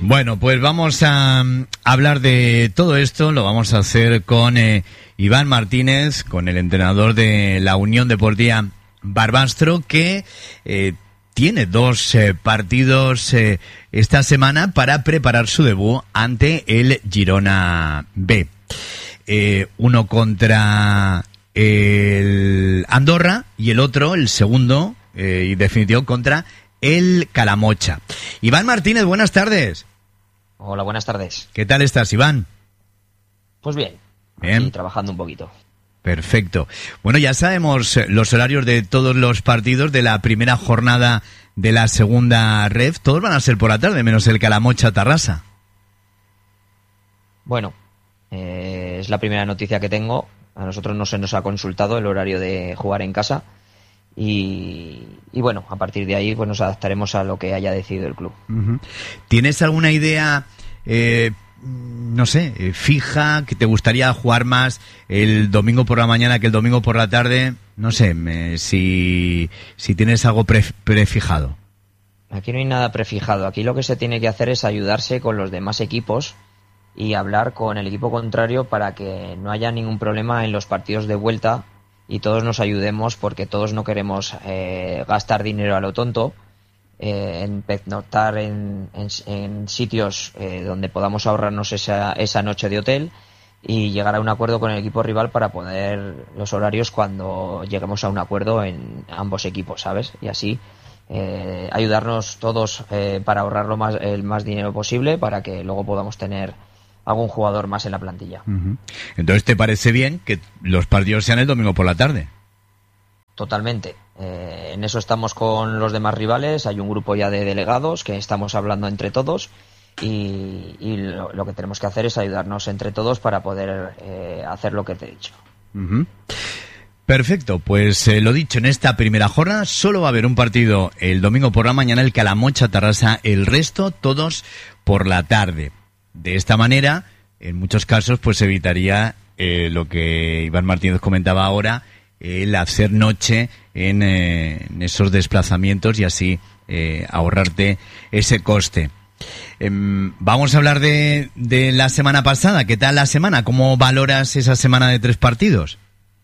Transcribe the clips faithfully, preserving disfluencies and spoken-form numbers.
Bueno, pues vamos a hablar de todo esto, lo vamos a hacer con eh, Iván Martínez, con el entrenador de la Unión Deportiva Barbastro, que eh, tiene dos eh, partidos eh, esta semana para preparar su debut ante el Girona B. Eh, uno contra el Andorra y el otro, el segundo eh, y definitivo, contra el Calamocha. Iván Martínez, buenas tardes. Hola, buenas tardes. ¿Qué tal estás, Iván? Pues bien, bien. Aquí trabajando un poquito. Perfecto. Bueno, ya sabemos los horarios de todos los partidos de la primera jornada de la segunda ref. Todos van a ser por la tarde, menos el Calamocha Tarrasa. Bueno, eh, es la primera noticia que tengo. A nosotros no se nos ha consultado el horario de jugar en casa. Y, y bueno, a partir de ahí pues nos adaptaremos a lo que haya decidido el club. Uh-huh. ¿Tienes alguna idea, eh, no sé, eh, fija, que te gustaría jugar más el domingo por la mañana que el domingo por la tarde? No sé, me, si, si tienes algo pre, prefijado. Aquí no hay nada prefijado. Aquí lo que se tiene que hacer es ayudarse con los demás equipos y hablar con el equipo contrario para que no haya ningún problema en los partidos de vuelta y todos nos ayudemos, porque todos no queremos eh, gastar dinero a lo tonto, eh, en pernoctar en, en, en sitios eh, donde podamos ahorrarnos esa, esa noche de hotel y llegar a un acuerdo con el equipo rival para poner los horarios cuando lleguemos a un acuerdo en ambos equipos, ¿sabes? Y así eh, ayudarnos todos eh, para ahorrar lo más, el más dinero posible, para que luego podamos tener algún jugador más en la plantilla. Uh-huh. Entonces, ¿te parece bien que los partidos sean el domingo por la tarde? Totalmente. Eh, en eso estamos con los demás rivales. Hay un grupo ya de delegados que estamos hablando entre todos y, y lo, lo que tenemos que hacer es ayudarnos entre todos para poder eh, hacer lo que te he dicho. Uh-huh. Perfecto, pues eh, lo dicho, en esta primera jornada solo va a haber un partido el domingo por la mañana, el Calamocha Tarrasa, el resto todos por la tarde. De esta manera, en muchos casos, pues evitaría eh, lo que Iván Martínez comentaba ahora, el hacer noche en, eh, en esos desplazamientos y así eh, ahorrarte ese coste. Eh, vamos a hablar de, de la semana pasada. ¿Qué tal la semana? ¿Cómo valoras esa semana de tres partidos?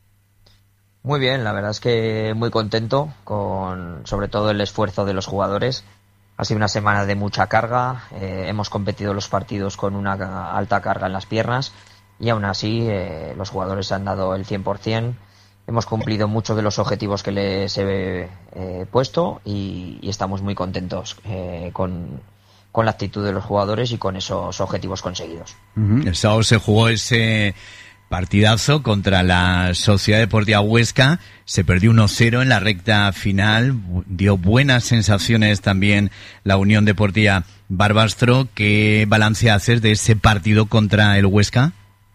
Muy bien, la verdad es que muy contento con sobre todo el esfuerzo de los jugadores. Ha sido una semana de mucha carga, eh, hemos competido los partidos con una alta carga en las piernas y aún así eh, los jugadores han dado el cien por ciento, hemos cumplido muchos de los objetivos que les he eh, puesto y, y estamos muy contentos eh, con, con la actitud de los jugadores y con esos objetivos conseguidos. Uh-huh. El sábado se jugó ese partidazo contra la Sociedad Deportiva Huesca, se perdió uno cero en la recta final, dio buenas sensaciones también la Unión Deportiva Barbastro. ¿Qué balance haces de ese partido contra el Huesca?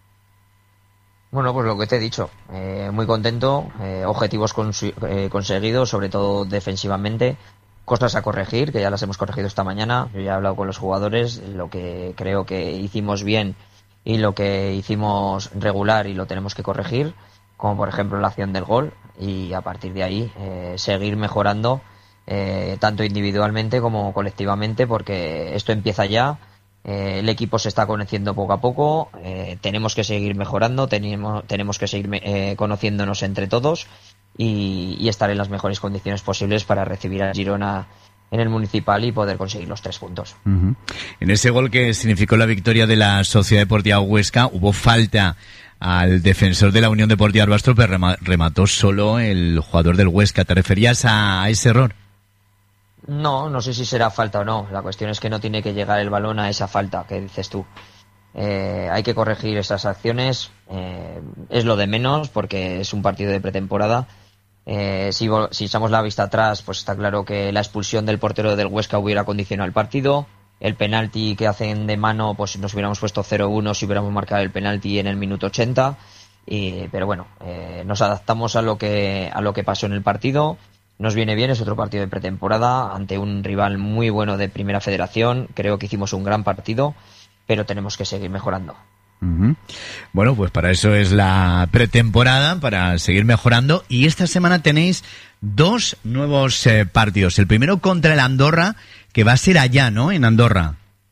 Bueno, pues lo que te he dicho, eh, muy contento, eh, objetivos cons- eh, conseguidos, sobre todo defensivamente, cosas a corregir, que ya las hemos corregido esta mañana. Yo ya he hablado con los jugadores, lo que creo que hicimos bien y lo que hicimos regular y lo tenemos que corregir, como por ejemplo la acción del gol, y a partir de ahí eh, seguir mejorando eh, tanto individualmente como colectivamente, porque esto empieza ya, eh, el equipo se está conociendo poco a poco, eh, tenemos que seguir mejorando, tenemos, tenemos que seguir eh, conociéndonos entre todos y, y estar en las mejores condiciones posibles para recibir a Girona en el Municipal y poder conseguir los tres puntos. Uh-huh. En ese gol que significó la victoria de la Sociedad Deportiva Huesca, hubo falta al defensor de la Unión Deportiva Barbastro, pero remató solo el jugador del Huesca. ¿Te referías a, a ese error? No, no sé si será falta o no. La cuestión es que no tiene que llegar el balón a esa falta que dices tú. Eh, hay que corregir esas acciones. Eh, es lo de menos porque es un partido de pretemporada. Eh, si, si echamos la vista atrás, pues está claro que la expulsión del portero del Huesca hubiera condicionado el partido. El penalti que hacen de mano, pues nos hubiéramos puesto cero uno si hubiéramos marcado el penalti en el minuto ochenta. Y, pero bueno, eh, nos adaptamos a lo que a lo que pasó en el partido. Nos viene bien, es otro partido de pretemporada ante un rival muy bueno de Primera Federación. Creo que hicimos un gran partido, pero tenemos que seguir mejorando. Uh-huh. Bueno, pues para eso es la pretemporada, para seguir mejorando. Y esta semana tenéis dos nuevos eh, partidos. El primero contra el Andorra, que va a ser allá, ¿no? En Andorra.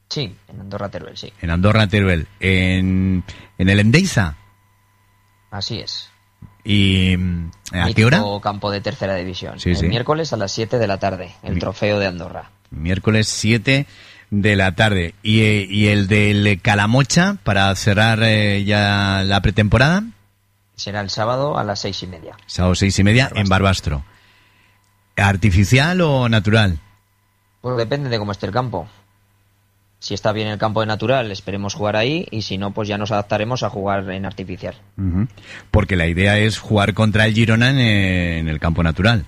Sí, en Andorra Teruel, sí. En Andorra Teruel. ¿En, en el Endesa? Así es. ¿Y a qué hora? Campo de tercera división. Sí, el sí. miércoles a las siete de la tarde, el Mi... trofeo de Andorra. Miércoles siete de la tarde. ¿Y, y el del Calamocha para cerrar eh, ya la pretemporada? Será el sábado a las seis y media. Sábado seis y media Barbastro. En Barbastro. ¿Artificial o natural? Pues depende de cómo esté el campo. Si está bien el campo de natural, esperemos jugar ahí, y si no, pues ya nos adaptaremos a jugar en artificial. Uh-huh. Porque la idea es jugar contra el Girona en, en el campo natural.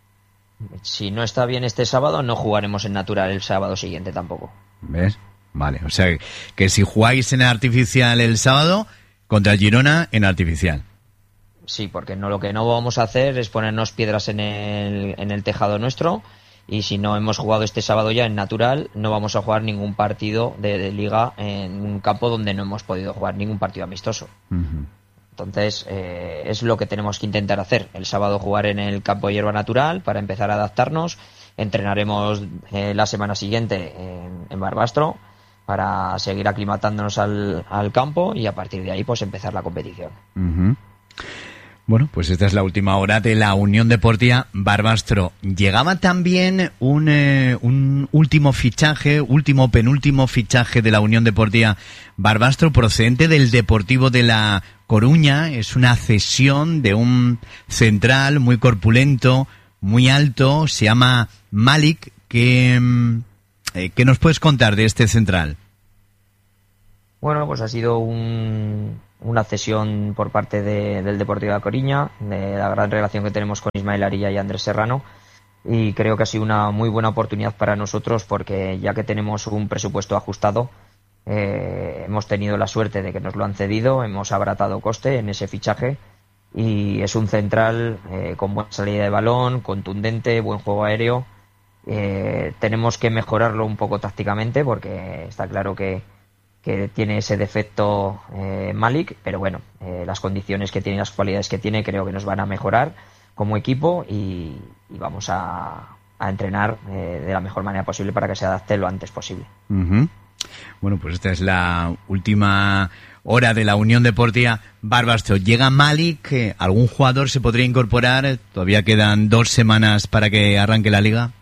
Si no está bien este sábado, no jugaremos en natural el sábado siguiente tampoco. ¿Ves? Vale, o sea que si jugáis en artificial el sábado, contra el Girona en artificial. Sí, porque no, lo que no vamos a hacer es ponernos piedras en el, en el tejado nuestro. Y si no hemos jugado este sábado ya en natural, no vamos a jugar ningún partido de, de liga en un campo donde no hemos podido jugar ningún partido amistoso. Uh-huh. Entonces, eh, es lo que tenemos que intentar hacer. El sábado jugar en el campo de hierba natural para empezar a adaptarnos. Entrenaremos eh, la semana siguiente en, en Barbastro para seguir aclimatándonos al, al campo, y a partir de ahí pues empezar la competición. Uh-huh. Bueno, pues esta es la última hora de la Unión Deportiva Barbastro. Llegaba también un, eh, un último fichaje, último penúltimo fichaje de la Unión Deportiva Barbastro, procedente del Deportivo de La Coruña. Es una cesión de un central muy corpulento, muy alto, se llama Malik. ¿Qué, eh, ¿qué nos puedes contar de este central? Bueno, pues ha sido un... una cesión por parte de, del Deportivo de La Coruña, de la gran relación que tenemos con Ismael Arilla y Andrés Serrano, y creo que ha sido una muy buena oportunidad para nosotros, porque ya que tenemos un presupuesto ajustado, eh, hemos tenido la suerte de que nos lo han cedido, hemos abaratado coste en ese fichaje, y es un central eh, con buena salida de balón, contundente, buen juego aéreo. Eh, tenemos que mejorarlo un poco tácticamente, porque está claro que que tiene ese defecto eh, Malik, pero bueno, eh, las condiciones que tiene, las cualidades que tiene, creo que nos van a mejorar como equipo, y, y vamos a, a entrenar eh, de la mejor manera posible para que se adapte lo antes posible. Uh-huh. Bueno, pues esta es la última hora de la Unión Deportiva Barbastro. Llega Malik, ¿algún jugador se podría incorporar? Todavía quedan dos semanas para que arranque la liga.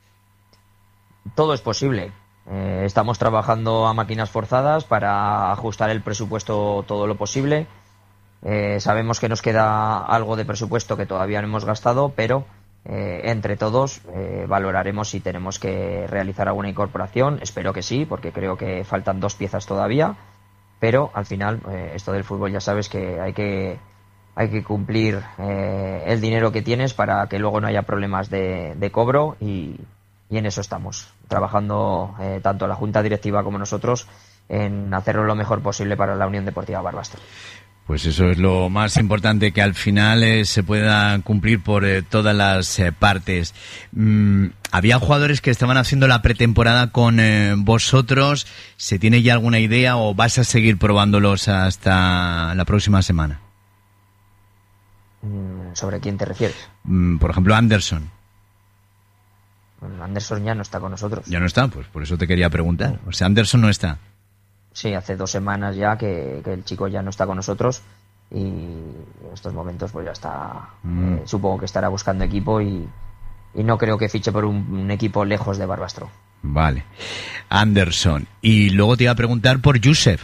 Todo es posible. Eh, estamos trabajando a máquinas forzadas para ajustar el presupuesto todo lo posible. Eh, sabemos que nos queda algo de presupuesto que todavía no hemos gastado, pero eh, entre todos eh, valoraremos si tenemos que realizar alguna incorporación. Espero que sí, porque creo que faltan dos piezas todavía, pero al final eh, esto del fútbol ya sabes que hay que hay que cumplir eh, el dinero que tienes para que luego no haya problemas de, de cobro, y Y en eso estamos, trabajando eh, tanto la Junta Directiva como nosotros en hacerlo lo mejor posible para la Unión Deportiva Barbastro. Pues eso es lo más importante, que al final eh, se pueda cumplir por eh, todas las eh, partes. Mm, había jugadores que estaban haciendo la pretemporada con eh, vosotros. ¿Se tiene ya alguna idea o vas a seguir probándolos hasta la próxima semana? Mm, ¿Sobre quién te refieres? Mm, por ejemplo, Anderson. Anderson ya no está con nosotros. Ya no está, pues por eso te quería preguntar. O sea, Anderson no está. Sí, hace dos semanas ya que, que el chico ya no está con nosotros, y en estos momentos pues ya está. Mm. Eh, supongo que estará buscando equipo, y, y no creo que fiche por un, un equipo lejos de Barbastro. Vale. Anderson. Y luego te iba a preguntar por Joseph.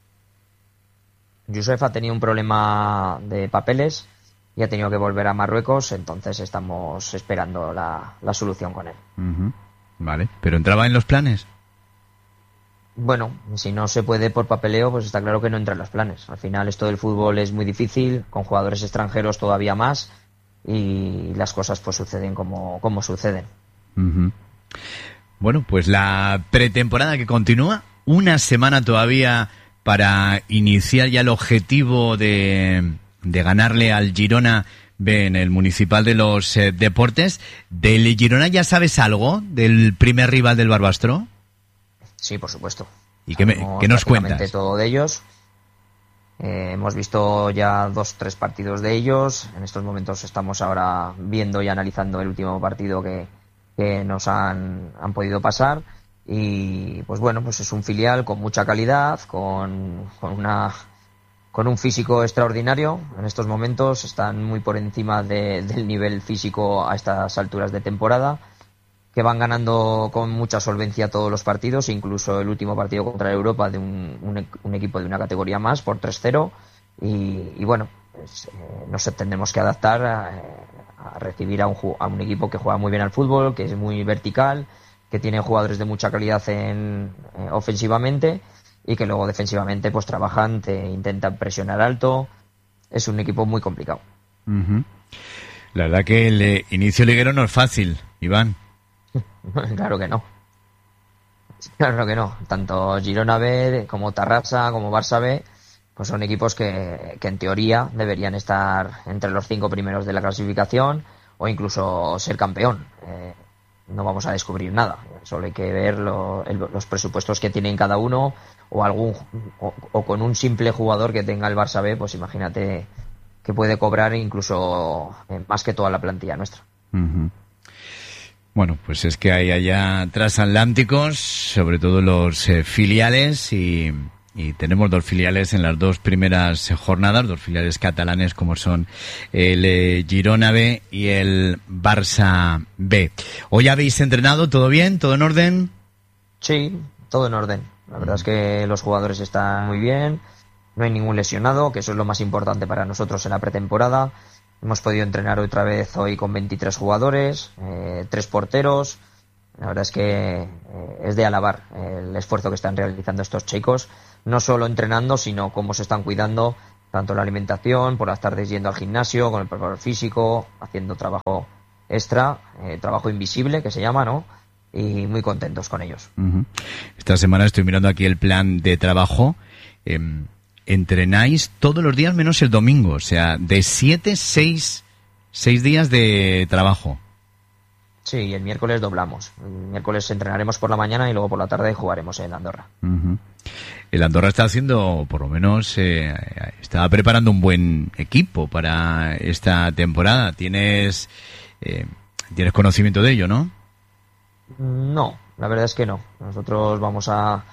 Joseph ha tenido un problema de papeles y ha tenido que volver a Marruecos, entonces estamos esperando la, la solución con él. Uh-huh. Vale, ¿pero entraba en los planes? Bueno, si no se puede por papeleo, pues está claro que no entra en los planes. Al final esto del fútbol es muy difícil, con jugadores extranjeros todavía más, y las cosas pues suceden como, como suceden. Uh-huh. Bueno, pues la pretemporada que continúa, una semana todavía para iniciar ya el objetivo de... de ganarle al Girona B en el Municipal de los eh, Deportes. ¿Del Girona ya sabes algo? ¿Del primer rival del Barbastro? Sí, por supuesto. ¿Y qué, me, ¿qué nos cuentas? Todo de ellos. Eh, hemos visto ya dos, tres partidos de ellos. En estos momentos estamos ahora viendo y analizando el último partido que, que nos han, han podido pasar. y pues bueno, pues es un filial con mucha calidad, con, con una con un físico extraordinario. En estos momentos están muy por encima de, del nivel físico a estas alturas de temporada, que van ganando con mucha solvencia todos los partidos, incluso el último partido contra el Europa de un, un, un equipo de una categoría más por tres cero, y, y bueno, pues, eh, nos tendremos que adaptar a, a recibir a un, a un equipo que juega muy bien al fútbol, que es muy vertical, que tiene jugadores de mucha calidad en, eh, ofensivamente, y que luego defensivamente pues trabajan, te intentan presionar alto. Es un equipo muy complicado. Uh-huh. La verdad que el eh, inicio liguero no es fácil, Iván. Claro que no. Claro que no. Tanto Girona B como Tarrasa como Barça B pues son equipos que, que en teoría deberían estar entre los cinco primeros de la clasificación o incluso ser campeón. Eh, no vamos a descubrir nada. Solo hay que ver lo, el, los presupuestos que tienen cada uno, o algún o, o con un simple jugador que tenga el Barça B, pues imagínate que puede cobrar incluso eh, más que toda la plantilla nuestra. Uh-huh. Bueno, pues es que hay allá transatlánticos, sobre todo los eh, filiales, y, y tenemos dos filiales en las dos primeras jornadas, dos filiales catalanes como son el eh, Girona B y el Barça B. ¿Hoy habéis entrenado? ¿Todo bien? ¿Todo en orden? Sí, todo en orden. La verdad es que los jugadores están muy bien, no hay ningún lesionado, que eso es lo más importante para nosotros en la pretemporada. Hemos podido entrenar otra vez hoy con veintitrés jugadores, eh, tres porteros. La verdad es que eh, es de alabar el esfuerzo que están realizando estos chicos, no solo entrenando, sino cómo se están cuidando, tanto la alimentación, por las tardes yendo al gimnasio, con el preparador físico, haciendo trabajo extra, eh, trabajo invisible que se llama, ¿no? Y muy contentos con ellos. Uh-huh. Esta semana estoy mirando aquí el plan de trabajo. Eh, entrenáis todos los días menos el domingo, o sea, de siete, seis, seis días de trabajo. Sí, y el miércoles doblamos. El miércoles entrenaremos por la mañana y luego por la tarde jugaremos en Andorra. Uh-huh. El Andorra está haciendo, por lo menos, eh, está preparando un buen equipo para esta temporada. Tienes, eh, tienes conocimiento de ello, ¿no? No, la verdad es que no. Nosotros vamos a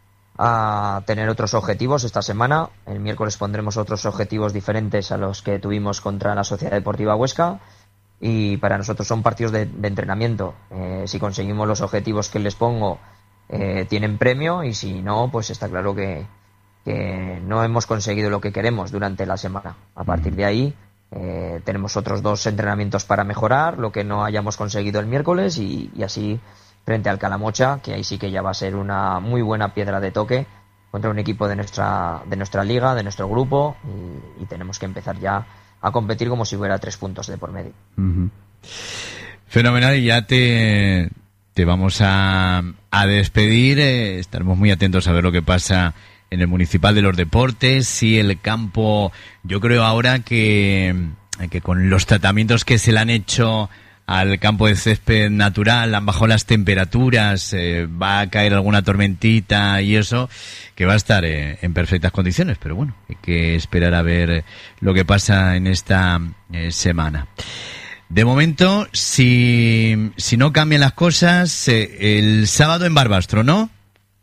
a tener otros objetivos esta semana. El miércoles pondremos otros objetivos diferentes a los que tuvimos contra la Sociedad Deportiva Huesca, y para nosotros son partidos de, de entrenamiento. Eh, si conseguimos los objetivos que les pongo, eh, tienen premio, y si no, pues está claro que, que no hemos conseguido lo que queremos durante la semana. A partir de ahí eh, tenemos otros dos entrenamientos para mejorar lo que no hayamos conseguido el miércoles, y, y así frente al Calamocha, que ahí sí que ya va a ser una muy buena piedra de toque contra un equipo de nuestra de nuestra liga, de nuestro grupo, y, y tenemos que empezar ya a competir como si hubiera tres puntos de por medio. Uh-huh. Fenomenal, y ya te, te vamos a, a despedir. Eh, estaremos muy atentos a ver lo que pasa en el Municipal de los Deportes y el campo. Yo creo ahora que, que con los tratamientos que se le han hecho al campo de césped natural, han bajado las temperaturas, eh, va a caer alguna tormentita y eso, que va a estar eh, en perfectas condiciones, pero bueno, hay que esperar a ver lo que pasa en esta eh, semana. De momento, si, si no cambian las cosas, eh, el sábado en Barbastro, ¿no?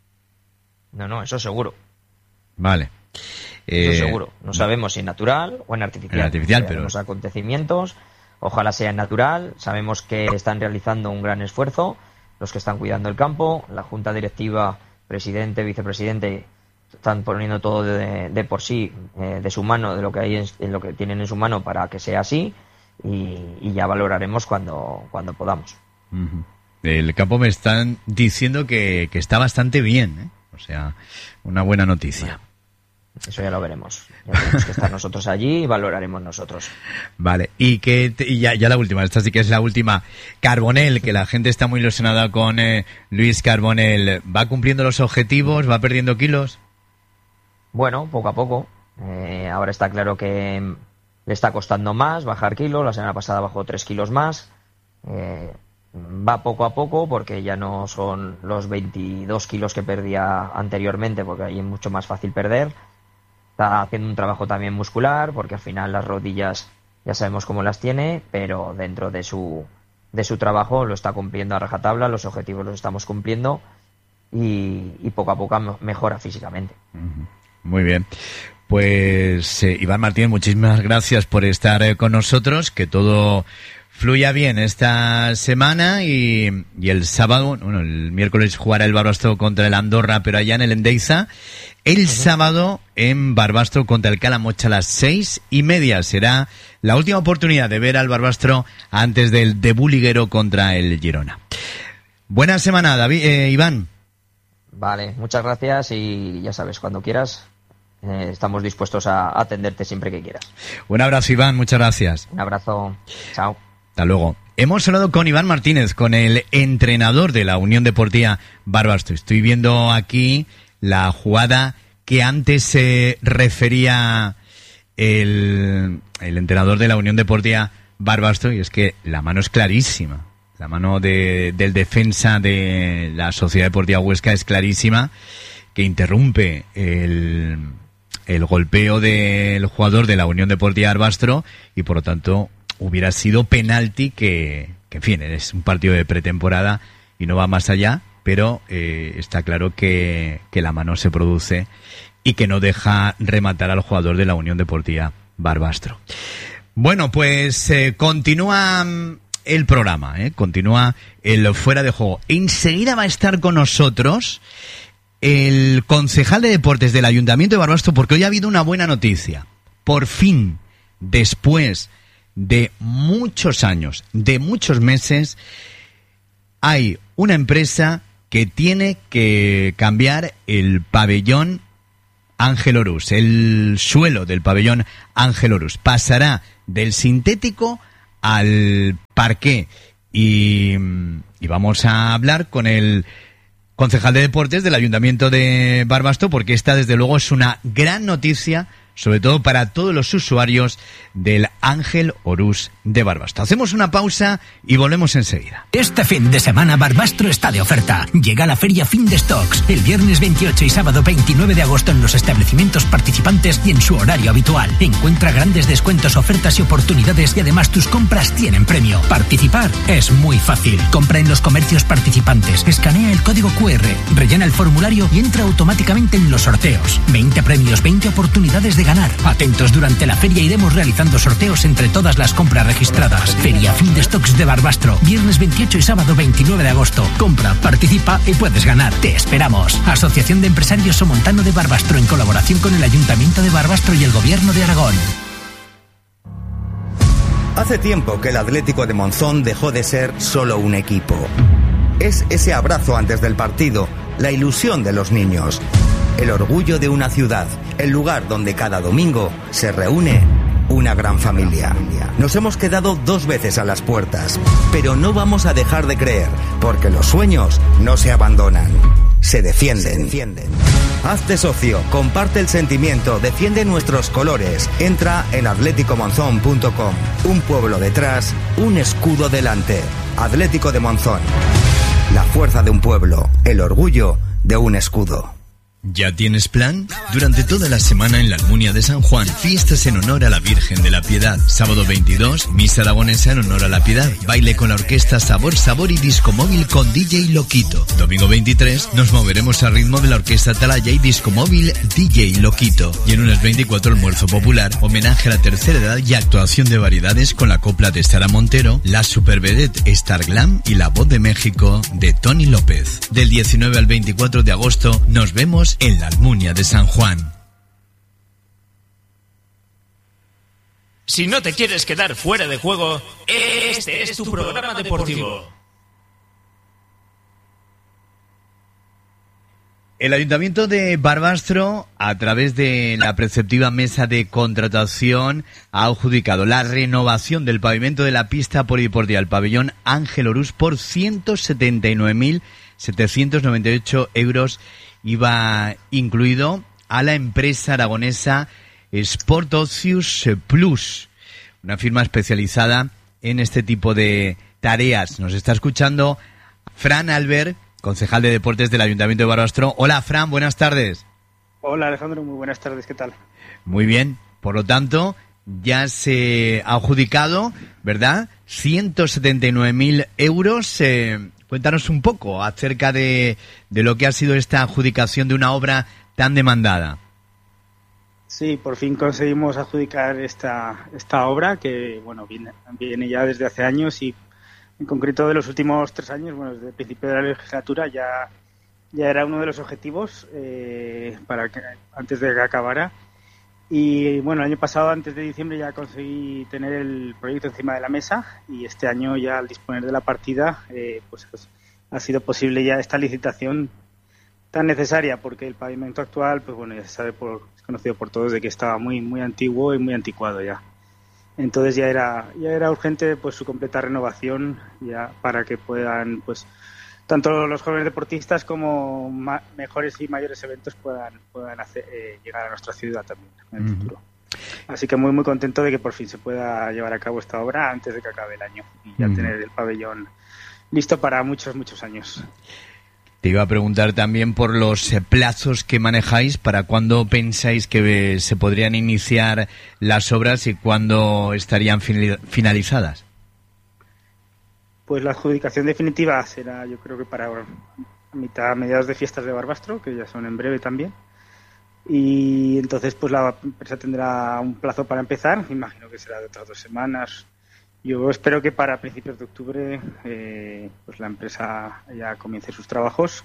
No, no, eso seguro. Vale. Eso Eh, seguro. No sabemos si en natural o en artificial. En artificial, pero... Los acontecimientos... Ojalá sea en natural. Sabemos que están realizando un gran esfuerzo los que están cuidando el campo. La junta directiva, presidente, vicepresidente, están poniendo todo de, de por sí, eh, de su mano, de lo que hay en, en lo que tienen en su mano para que sea así, y, y ya valoraremos cuando, cuando podamos. Uh-huh. El campo me están diciendo que, que está bastante bien, ¿eh? O sea, una buena noticia. Bueno, eso ya lo veremos. Ya tenemos que estar nosotros allí y valoraremos nosotros. Vale, y que te, y ya, ya la última, esta sí que es la última. Carbonell, que la gente está muy ilusionada con eh, Luis Carbonell. ¿Va cumpliendo los objetivos? ¿Va perdiendo kilos? Bueno, poco a poco. Eh, ahora está claro que le está costando más bajar kilos. La semana pasada bajó tres kilos más. Eh, va poco a poco, porque ya no son los veintidós kilos que perdía anteriormente, porque ahí es mucho más fácil perder. Está haciendo un trabajo también muscular, porque al final las rodillas ya sabemos cómo las tiene, pero dentro de su de su trabajo lo está cumpliendo a rajatabla, los objetivos los estamos cumpliendo, y, y poco a poco mejora físicamente. Muy bien. Pues eh, Iván Martínez, muchísimas gracias por estar eh, con nosotros, que todo fluya bien esta semana y, y el sábado, bueno, el miércoles jugará el Barbastro contra el Andorra, pero allá en el Endeiza. El uh-huh. sábado en Barbastro contra el Calamocha a las seis y media. Será la última oportunidad de ver al Barbastro antes del debut liguero contra el Girona. Buena semana, David, eh, Iván. Vale, muchas gracias y ya sabes, cuando quieras eh, estamos dispuestos a atenderte siempre que quieras. Un abrazo, Iván, muchas gracias. Un abrazo, chao. Hasta luego. Hemos hablado con Iván Martínez, con el entrenador de la Unión Deportiva Barbastro. Estoy viendo aquí la jugada que antes se refería el, el entrenador de la Unión Deportiva Barbastro, y es que la mano es clarísima. La mano de, del defensa de la Sociedad Deportiva Huesca es clarísima, que interrumpe el, el golpeo del jugador de la Unión Deportiva Barbastro y por lo tanto hubiera sido penalti, que, que en fin, es un partido de pretemporada y no va más allá, pero eh, está claro que, que la mano se produce y que no deja rematar al jugador de la Unión Deportiva Barbastro. Bueno, pues eh, continúa el programa, ¿eh? Continúa el Fuera de Juego. Enseguida va a estar con nosotros el concejal de deportes del Ayuntamiento de Barbastro, porque hoy ha habido una buena noticia. Por fin, después de muchos años, de muchos meses, hay una empresa que tiene que cambiar el pabellón Ángel Orús, el suelo del pabellón Ángel Orús. Pasará del sintético al parqué y, y vamos a hablar con el concejal de deportes del Ayuntamiento de Barbastro, porque esta desde luego es una gran noticia, sobre todo para todos los usuarios del Ángel Orús de Barbastro. Hacemos una pausa y volvemos enseguida. Este fin de semana Barbastro está de oferta. Llega la feria Fin de Stocks el viernes veintiocho y sábado veintinueve de agosto en los establecimientos participantes y en su horario habitual. Encuentra grandes descuentos, ofertas y oportunidades y además tus compras tienen premio. Participar es muy fácil. Compra en los comercios participantes, escanea el código cu erre, rellena el formulario y entra automáticamente en los sorteos. veinte premios, veinte oportunidades de ganar. Atentos, durante la feria iremos realizando sorteos entre todas las compras registradas. Feria Fin de Stocks de Barbastro, viernes veintiocho y sábado veintinueve de agosto. Compra, participa y puedes ganar. Te esperamos. Asociación de Empresarios Somontano de Barbastro, en colaboración con el Ayuntamiento de Barbastro y el Gobierno de Aragón. Hace tiempo que el Atlético de Monzón dejó de ser solo un equipo. Es ese abrazo antes del partido, la ilusión de los niños, el orgullo de una ciudad, el lugar donde cada domingo se reúne una gran familia. Nos hemos quedado dos veces a las puertas, pero no vamos a dejar de creer, porque los sueños no se abandonan, se defienden. Se defienden. Hazte socio, comparte el sentimiento, defiende nuestros colores. Entra en atlético monzón punto com. Un pueblo detrás, un escudo delante. Atlético de Monzón. La fuerza de un pueblo, el orgullo de un escudo. ¿Ya tienes plan? Durante toda la semana en la Almunia de San Juan, fiestas en honor a la Virgen de la Piedad. Sábado veintidós, misa aragonesa en honor a la Piedad. Baile con la orquesta Sabor, Sabor y Disco Móvil con D J Loquito. Domingo veintitrés, nos moveremos al ritmo de la orquesta Atalaya y Disco Móvil D J Loquito. Y en unas veinticuatro, almuerzo popular, homenaje a la tercera edad y actuación de variedades con la copla de Sara Montero, la super vedette Star Glam y la voz de México de Tony López. Del diecinueve al veinticuatro de agosto, nos vemos en la Almunia de San Juan. Si no te quieres quedar fuera de juego, este es tu programa deportivo. El Ayuntamiento de Barbastro, a través de la preceptiva mesa de contratación, ha adjudicado la renovación del pavimento de la pista polideportiva del pabellón Ángel Orús por ciento setenta y nueve mil setecientos noventa y ocho euros, iba incluido, a la empresa aragonesa Sport Ocius Plus, una firma especializada en este tipo de tareas. Nos está escuchando Fran Albert, concejal de deportes del Ayuntamiento de Barbastro. Hola, Fran, buenas tardes. Hola, Alejandro, muy buenas tardes, ¿qué tal? Muy bien, por lo tanto, ya se ha adjudicado, ¿verdad?, ciento setenta y nueve mil euros. Eh, Cuéntanos un poco acerca de, de lo que ha sido esta adjudicación de una obra tan demandada. Sí, por fin conseguimos adjudicar esta esta obra que, bueno, viene, viene ya desde hace años y en concreto de los últimos tres años, bueno, desde el principio de la legislatura ya, ya era uno de los objetivos eh, para que antes de que acabara. Y bueno, el año pasado, antes de diciembre, ya conseguí tener el proyecto encima de la mesa y este año ya al disponer de la partida, eh, pues, pues ha sido posible ya esta licitación tan necesaria porque el pavimento actual, pues bueno, ya se sabe, por, es conocido por todos de que estaba muy muy antiguo y muy anticuado ya. Entonces ya era ya era urgente pues su completa renovación ya para que puedan pues tanto los jóvenes deportistas como ma- mejores y mayores eventos puedan puedan hacer, eh, llegar a nuestra ciudad también en el uh-huh. futuro. Así que muy muy contento de que por fin se pueda llevar a cabo esta obra antes de que acabe el año y ya uh-huh. tener el pabellón listo para muchos muchos años. Te iba a preguntar también por los plazos que manejáis, para cuándo pensáis que se podrían iniciar las obras y cuándo estarían finalizadas. Pues la adjudicación definitiva será, yo creo que para a mitad, mediados de fiestas de Barbastro, que ya son en breve también. Y entonces pues la empresa tendrá un plazo para empezar, imagino que será de otras dos semanas. Yo espero que para principios de octubre eh, pues la empresa ya comience sus trabajos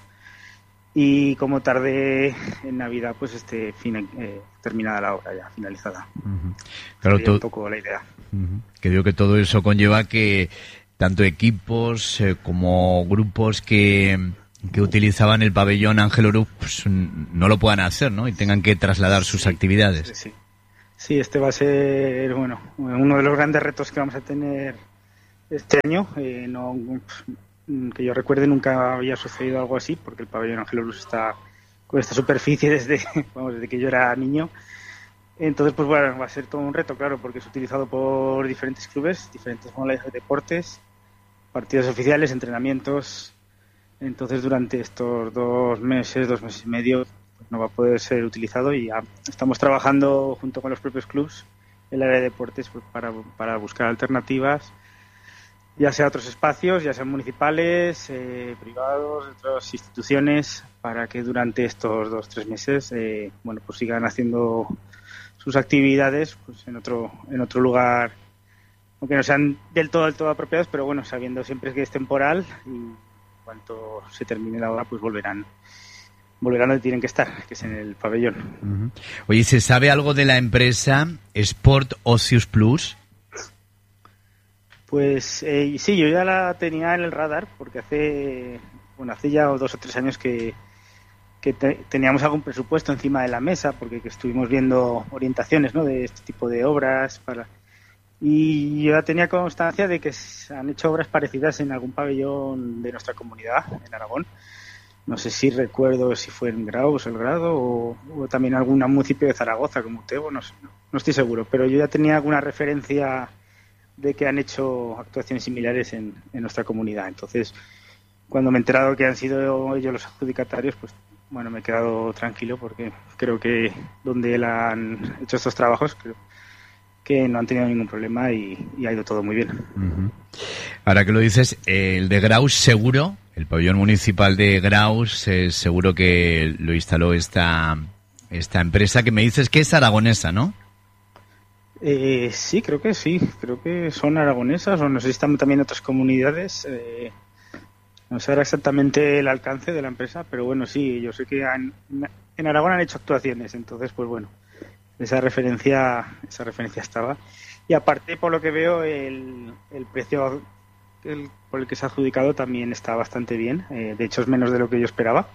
y como tarde en Navidad pues esté fin, eh, terminada la obra ya, finalizada. Uh-huh. Claro, sería to- un poco la idea. Uh-huh. Que digo que todo eso conlleva que tanto equipos eh, como grupos que, que utilizaban el pabellón Ángel Oruch pues, no lo puedan hacer, ¿no? Y tengan que trasladar sus sí, actividades. Sí, sí. Sí, este va a ser bueno uno de los grandes retos que vamos a tener este año. Eh, no, que yo recuerde nunca había sucedido algo así, porque el pabellón Ángel Oruch está con esta superficie desde, vamos, desde que yo era niño. Entonces, pues bueno, va a ser todo un reto, claro, porque es utilizado por diferentes clubes, diferentes modalidades de deportes, partidos oficiales, entrenamientos. Entonces, durante estos dos meses, dos meses y medio, no va a poder ser utilizado y ya estamos trabajando junto con los propios clubes en el área de deportes pues, para, para buscar alternativas, ya sea otros espacios, ya sean municipales, eh, privados, otras instituciones, para que durante estos dos tres meses eh, bueno pues sigan haciendo sus actividades pues en otro en otro lugar, aunque no sean del todo del todo apropiados, pero bueno, sabiendo siempre que es temporal y en cuanto se termine la obra pues volverán volverán donde tienen que estar, que es en el pabellón. Uh-huh. Oye, ¿se sabe algo de la empresa Sport Ocius Plus? Pues eh, sí, yo ya la tenía en el radar, porque hace bueno hace ya dos o tres años que, que te, teníamos algún presupuesto encima de la mesa, porque que estuvimos viendo orientaciones, ¿no?, de este tipo de obras para y yo ya tenía constancia de que se han hecho obras parecidas en algún pabellón de nuestra comunidad, en Aragón. No sé si recuerdo si fue en Graus, el Grado, o, o también algún municipio de Zaragoza, como Utebo, no sé, no, no estoy seguro. Pero yo ya tenía alguna referencia de que han hecho actuaciones similares en, en nuestra comunidad. Entonces, cuando me he enterado que han sido ellos los adjudicatarios, pues bueno, me he quedado tranquilo porque creo que donde él han hecho estos trabajos, creo que no han tenido ningún problema y, y ha ido todo muy bien. Uh-huh. Ahora que lo dices, el de Graus seguro... El pabellón municipal de Graus, eh, seguro que lo instaló esta esta empresa que me dices que es aragonesa, ¿no? Eh, sí, creo que sí. Creo que son aragonesas o no sé si están también en otras comunidades. Eh, no sé ahora exactamente el alcance de la empresa, pero bueno, sí, yo sé que han, en Aragón han hecho actuaciones, entonces pues bueno, esa referencia esa referencia estaba. Y aparte, por lo que veo, el, el precio... El, por el que se ha adjudicado también está bastante bien, eh, de hecho es menos de lo que yo esperaba,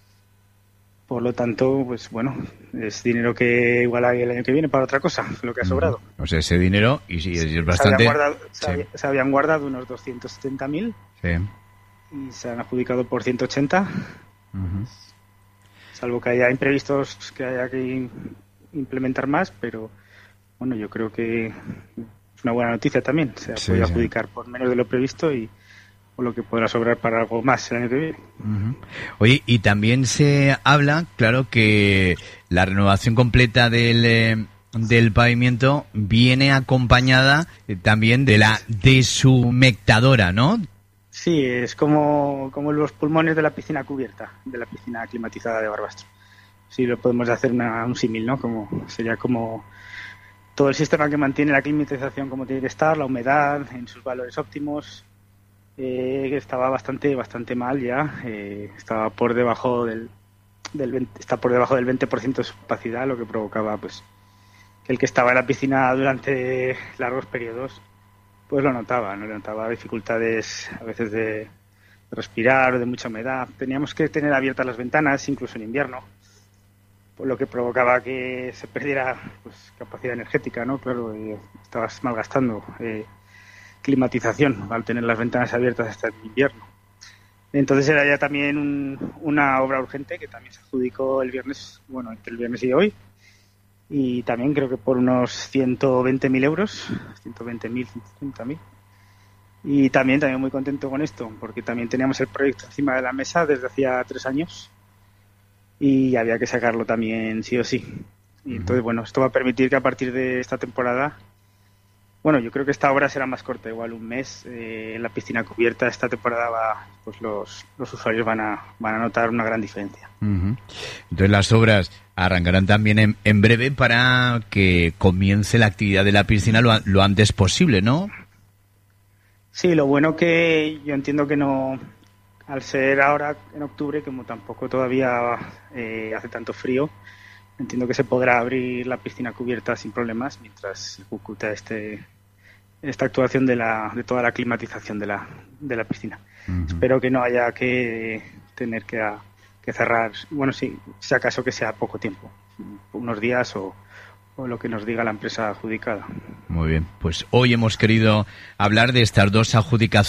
por lo tanto pues bueno, es dinero que igual hay el año que viene para otra cosa, lo que ha sobrado. O sea, ese dinero y sí, es bastante... Se habían guardado, se sí. había, se habían guardado unos doscientos setenta mil sí. Y se han adjudicado por ciento ochenta, uh-huh. Salvo que haya imprevistos que haya que implementar más, pero bueno, yo creo que una buena noticia también, se ha sí, podido adjudicar sí. por menos de lo previsto y por lo que podrá sobrar para algo más el año que viene. Uh-huh. Oye, y también se habla, claro, que la renovación completa del, eh, del pavimento viene acompañada eh, también de la deshumectadora, ¿no? Sí, es como, como los pulmones de la piscina cubierta, de la piscina climatizada de Barbastro. Sí, lo podemos hacer una, un símil, ¿no? Como, sería como todo el sistema que mantiene la climatización como tiene que estar, la humedad en sus valores óptimos, eh, que estaba bastante bastante mal ya, eh, estaba por debajo del, del veinte, está por debajo del veinte por ciento de su capacidad, lo que provocaba pues que el que estaba en la piscina durante largos periodos pues lo notaba, no notaba dificultades a veces de respirar o de mucha humedad. Teníamos que tener abiertas las ventanas incluso en invierno, por lo que provocaba que se perdiera pues capacidad energética, ¿no? Claro, eh, estabas malgastando eh, climatización al tener las ventanas abiertas hasta el invierno. Entonces era ya también un, una obra urgente que también se adjudicó el viernes, bueno, entre el viernes y hoy, y también creo que por unos ciento veinte mil euros, ciento veinte mil, ciento treinta mil. Y también, también muy contento con esto, porque también teníamos el proyecto encima de la mesa desde hacía tres años y había que sacarlo también sí o sí. Y entonces, bueno, esto va a permitir que a partir de esta temporada, bueno, yo creo que esta obra será más corta, igual un mes, eh, en la piscina cubierta esta temporada va, pues los, los usuarios van a, van a notar una gran diferencia. Uh-huh. Entonces las obras arrancarán también en, en breve para que comience la actividad de la piscina lo, lo antes posible, ¿no? Sí, lo bueno que yo entiendo que no, al ser ahora en octubre, como tampoco todavía eh, hace tanto frío, entiendo que se podrá abrir la piscina cubierta sin problemas mientras se ejecuta este esta actuación de la de toda la climatización de la de la piscina. Uh-huh. Espero que no haya que tener que, a, que cerrar, bueno, sí, si acaso que sea poco tiempo, unos días o, o lo que nos diga la empresa adjudicada. Muy bien, pues hoy hemos querido hablar de estas dos adjudicaciones